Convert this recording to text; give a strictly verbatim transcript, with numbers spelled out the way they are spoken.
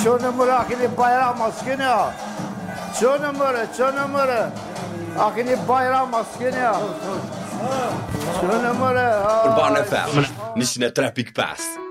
چه numere akili bayram maskeni ya. Çe numere, çe numere. Akili bayram maskeni ya. Çe numere. Urbana F M, nisina Traffic Pass.